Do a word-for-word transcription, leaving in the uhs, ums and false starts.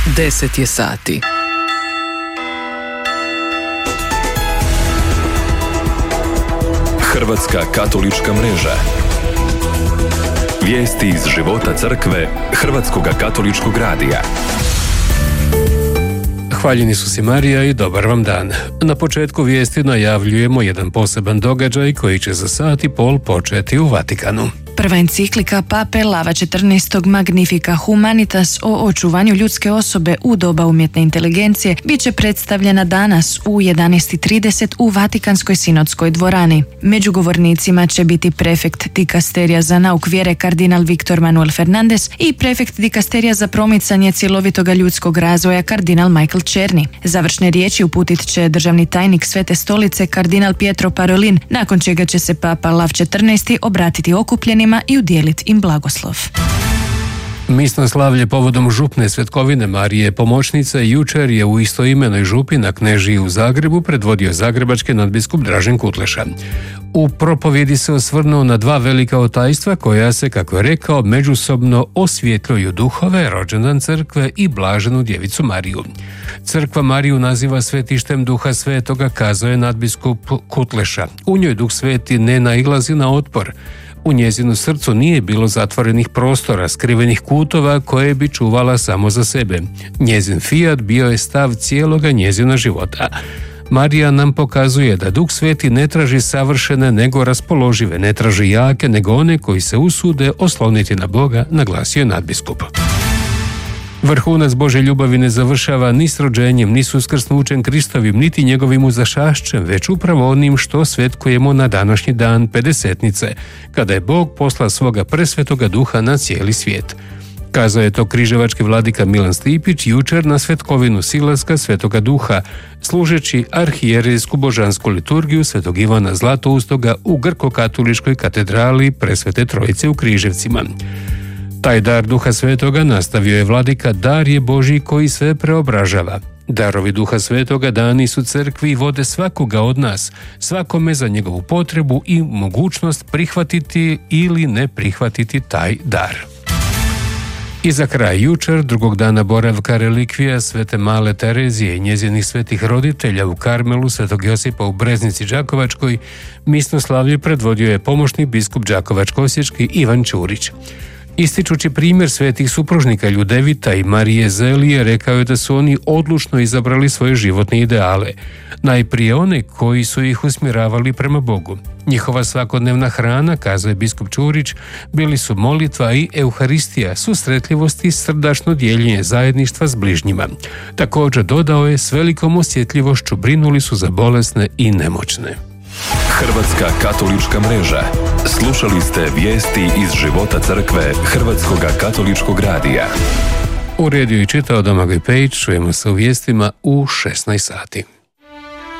deset je sati. Hrvatska katolička mreža. Vijesti iz života crkve Hrvatskoga katoličkog radija. Hvaljeni su si Marija i dobar vam dan. Na početku vijesti najavljujemo jedan poseban događaj koji će za sat i pol početi u Vatikanu. Prva enciklika Pape Lava četrnaestog Magnifica Humanitas o očuvanju ljudske osobe u doba umjetne inteligencije bit će predstavljena danas u jedanaest i trideset u Vatikanskoj sinodskoj dvorani. Među govornicima će biti prefekt dikasterija za nauk vjere kardinal Viktor Manuel Fernandez i prefekt dikasterija za promicanje cjelovitoga ljudskog razvoja kardinal Michael Černi. Završne riječi uputit će državni tajnik Svete stolice kardinal Pietro Parolin, nakon čega će se Papa Lav četrnaesti obratiti okupljenima i udjeliti im blagoslov. Misno slavlje povodom župne svetkovine Marije Pomoćnice jučer je u istoimenoj župi na Knežiji u Zagrebu predvodio zagrebački nadbiskup Dražen Kutleša. U propovjedi se osvrnuo na dva velika otajstva koja se, kako je rekao, međusobno osvjetljuju duhove, rođendan crkve i blaženu djevicu Mariju. Crkva Mariju naziva svetištem Duha Svetoga, kazao je nadbiskup Kutleša. U njoj Duh Sveti ne nailazi na otpor. U njezinu srcu nije bilo zatvorenih prostora, skrivenih kutova koje bi čuvala samo za sebe. Njezin fiat bio je stav cijeloga njezina života. Marija nam pokazuje da Duh Sveti ne traži savršene nego raspoložive, ne traži jake nego one koji se usude osloniti na Boga, naglasio je nadbiskup. Vrhunac Božje ljubavi ne završava ni s rođenjem, ni s uskrsnućem Kristovim, niti njegovim uzašašćem, već upravo onim što svetkujemo na današnji dan pedesetnice, kada je Bog poslao svoga presvetoga duha na cijeli svijet. Kazao je to križevački vladika Milan Stipić jučer na svetkovinu silaska Svetoga Duha, služeći arhijerejsku božansku liturgiju Svetog Ivana Zlatoustoga u Grko-katoličkoj katedrali Presvete Trojice u Križevcima. Taj dar Duha Svetoga, nastavio je vladika, dar je Božji koji sve preobražava. Darovi Duha Svetoga dani su crkvi i vode svakoga od nas, svakome za njegovu potrebu i mogućnost prihvatiti ili ne prihvatiti taj dar. I za kraj jučer, drugog dana boravka relikvija Svete Male Terezije i njezinih svetih roditelja u Karmelu Svetog Josipa u Breznici Đakovačkoj, misno slavlje predvodio je pomoćni biskup Đakovačko-osječki Ivan Ćurić. Ističući primjer svetih supružnika Ljudevita i Marije Zelije, rekao je da su oni odlučno izabrali svoje životne ideale. Najprije one koji su ih usmjeravali prema Bogu. Njihova svakodnevna hrana, kazao je biskup Ćurić, bili su molitva i euharistija, susretljivost i srdačno dijeljenje zajedništva s bližnjima. Također dodao je, s velikom osjetljivošću brinuli su za bolesne i nemoćne. Hrvatska katolička mreža. Slušali ste vijesti iz života crkve Hrvatskoga katoličkog radija. U rediju i čitao Domagoj Pejić, čujemo se u vijestima u šesnaest sati.